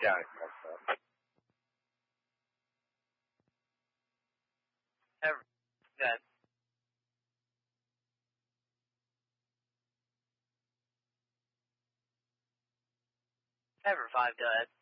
Yeah, I guess so. Good. Ever 5, go ahead.